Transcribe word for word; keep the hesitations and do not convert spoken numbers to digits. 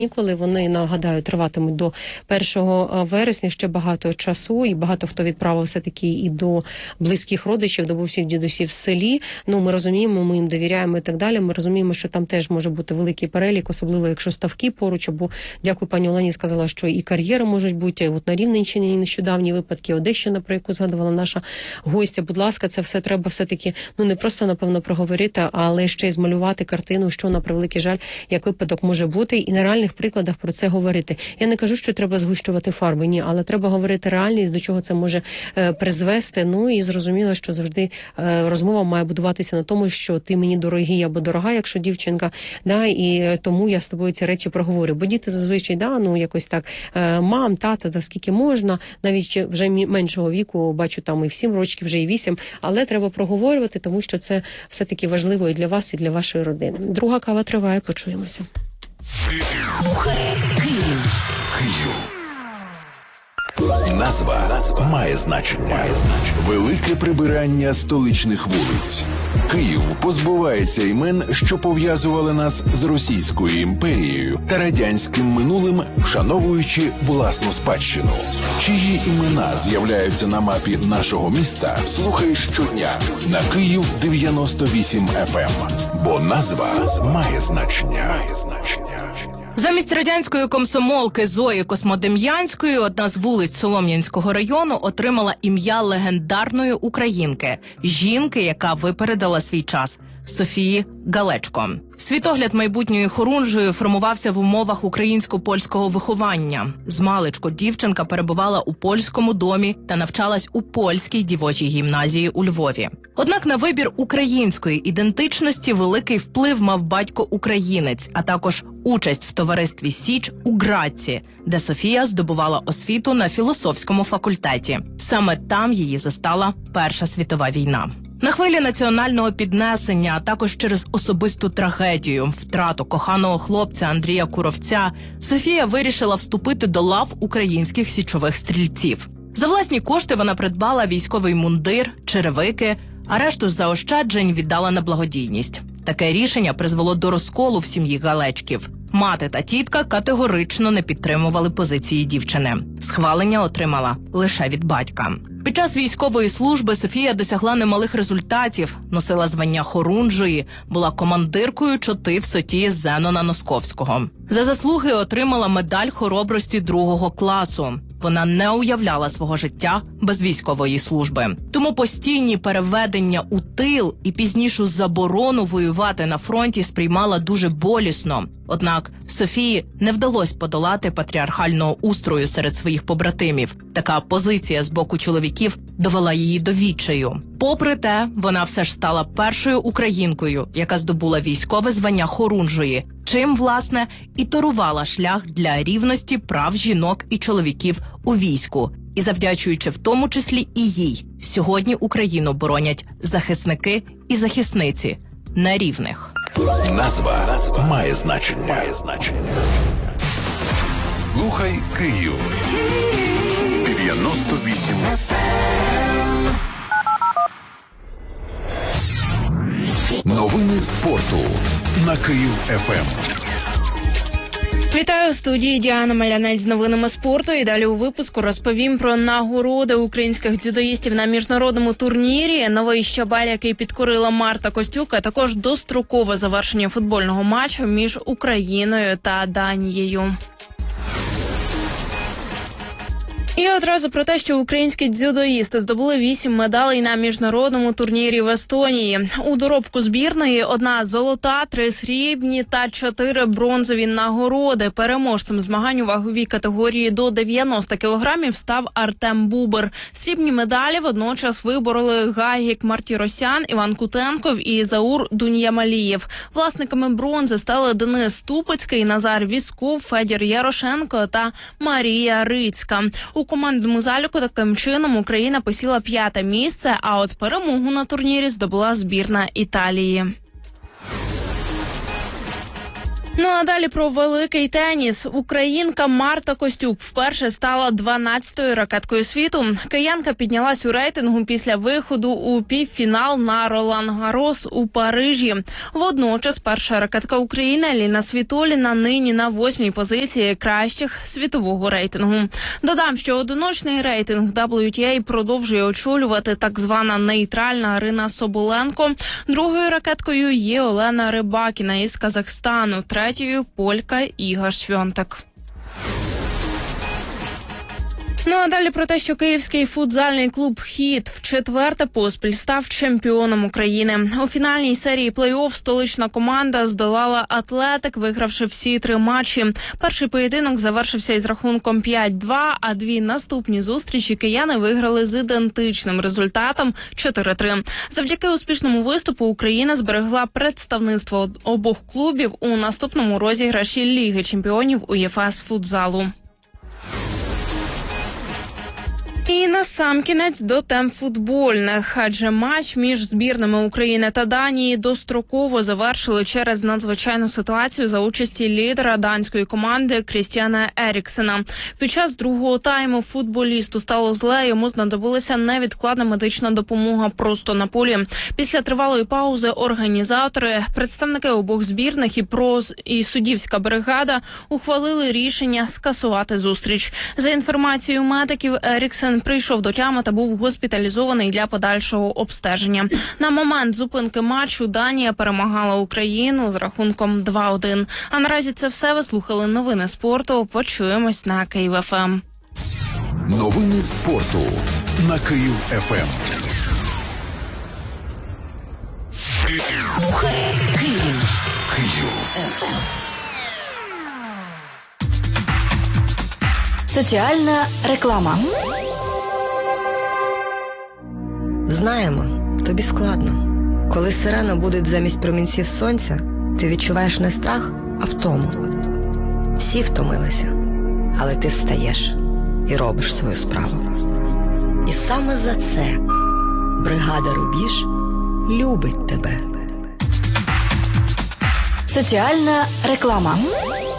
Ніколи вони, нагадаю, триватимуть до першого вересня, ще багато часу, і багато хто відправив все-таки і до близьких родичів, до бабусів, дідусів в селі. Ну, ми розуміємо, ми їм довіряємо і так далі. Ми розуміємо, що там теж може бути великий перелік, особливо якщо ставки поруч, або, дякую пані Олені, сказала, що і кар'єри можуть бути, от на Рівненщині нещодавні випадки, Одещина, про яку згадувала наша гостя. Будь ласка, це все треба все-таки, ну, не просто, напевно, проговорити, але ще й змалювати картину, що, на превеликий жаль, як випадок може бути, і на реальних прикладах про це говорити. Я не кажу, що треба згущувати фарби, ні, але треба говорити реальність, до чого це може е, призвести. Ну і зрозуміло, що завжди е, розмова має будуватися на тому, що ти мені дорогий або дорога, якщо дівчинка, да, і тому я з тобою ці речі проговорю. Бо діти зазвичай, да, ну якось так, е, мам, тато, та скільки можна, навіть вже меншого віку, бачу там і в сім років, вже і вісім, але треба проговорювати, тому що це все-таки важливо і для вас, і для вашої родини. Друга кава триває, почуємося. Слухай Київ. Київ. Назва, Назва має значення. Має значення. Велике прибирання столичних вулиць. Київ позбувається імен, що пов'язували нас з Російською імперією та радянським минулим, вшановуючи власну спадщину. Чиї імена з'являються на мапі нашого міста, слухай щодня на Київ дев'яносто вісім еф ем. Бо назва має значення. Має значення. Замість радянської комсомолки Зої Космодем'янської одна з вулиць Солом'янського району отримала ім'я легендарної українки, жінки, яка випередила свій час – Софії Галечко. Світогляд майбутньої хорунжої формувався в умовах українсько-польського виховання. Змалечку дівчинка перебувала у польському домі та навчалась у польській дівочій гімназії у Львові. Однак на вибір української ідентичності великий вплив мав батько-українець, а також участь в товаристві «Січ» у Граці, де Софія здобувала освіту на філософському факультеті. Саме там її застала Перша світова війна. На хвилі національного піднесення, а також через особисту трагедію, втрату коханого хлопця Андрія Куровця, Софія вирішила вступити до лав українських січових стрільців. За власні кошти вона придбала військовий мундир, черевики, а решту заощаджень віддала на благодійність. Таке рішення призвело до розколу в сім'ї Галечків. Мати та тітка категорично не підтримували позиції дівчини. Схвалення отримала лише від батька. Під час військової служби Софія досягла немалих результатів, носила звання хорунжої, була командиркою чоти в соті Зенона Носковського. За заслуги отримала медаль хоробрості другого класу. Вона не уявляла свого життя без військової служби. Тому постійні переведення у тил і пізнішу заборону воювати на фронті сприймала дуже болісно. Однак Софії не вдалося подолати патріархального устрою серед своїх побратимів. Така позиція з боку чоловіків довела її до відчаю. Попри те, вона все ж стала першою українкою, яка здобула військове звання хорунжої, чим, власне, і торувала шлях для рівності прав жінок і чоловіків у війську. І завдячуючи в тому числі і їй, сьогодні Україну боронять захисники і захисниці на рівних. Назва, Назва має значення. Має значення. Слухай Київ. дев'яносто вісім еф ем. Новини спорту на Київ еф ем. Вітаю, в студії Діана Малянець з новинами спорту. І далі у випуску розповім про нагороди українських дзюдоїстів на міжнародному турнірі, новий щабель, який підкорила Марта Костюк, а також дострокове завершення футбольного матчу між Україною та Данією. І одразу про те, що українські дзюдоїсти здобули вісім медалей на міжнародному турнірі в Естонії. У доробку збірної одна золота, три срібні та чотири бронзові нагороди. Переможцем змагань у ваговій категорії до дев'яноста кілограмів став Артем Бубер. Срібні медалі водночас вибороли Гагік Мартіросян, Іван Кутенков і Заур Дуньямалієв. Власниками бронзи стали Денис Ступицький, Назар Вісков, Федір Ярошенко та Марія Рицька. У командному заліку таким чином Україна посіла п'яте місце, а от перемогу на турнірі здобула збірна Італії. Ну а далі про великий теніс. Українка Марта Костюк вперше стала дванадцятою ракеткою світу. Киянка піднялась у рейтингу після виходу у півфінал на Ролан-Гарос у Парижі. Водночас перша ракетка України Аліна Світоліна нині на восьмій позиції кращих світового рейтингу. Додам, що одиночний рейтинг дабл ю ті ей продовжує очолювати так звана нейтральна Арина Соболенко. Другою ракеткою є Олена Рибакіна із Казахстану. Третьою – полька Іга Швьонтек. Ну а далі про те, що київський футзальний клуб «Хід» вчетверте поспіль став чемпіоном України. У фінальній серії плей-офф столична команда здолала «Атлетик», вигравши всі три матчі. Перший поєдинок завершився із рахунком п'ять-два, а дві наступні зустрічі кияни виграли з ідентичним результатом чотири-три. Завдяки успішному виступу Україна зберегла представництво обох клубів у наступному розіграші Ліги чемпіонів УЄФА з футзалу. І насамкінець до тем футбольних, адже матч між збірними України та Данії достроково завершили через надзвичайну ситуацію за участі лідера данської команди Крістіана Еріксена. Під час другого тайму футболісту стало зле, йому знадобилася невідкладна медична допомога просто на полі. Після тривалої паузи організатори, представники обох збірних і проз і суддівська бригада ухвалили рішення скасувати зустріч. За інформацією медиків, Еріксен прийшов до тями та був госпіталізований для подальшого обстеження. На момент зупинки матчу Данія перемагала Україну з рахунком два-один. А наразі це все. Ви слухали новини спорту. Почуємось на Київ еф ем. Новини спорту на Київ еф ем. Слухай Київ. Київ. Соціальна реклама. Знаємо, тобі складно. Коли сирена буде замість промінців сонця, ти відчуваєш не страх, а втому. Всі втомилися, але ти встаєш і робиш свою справу. І саме за це бригада «Рубіж» любить тебе. Соціальна реклама.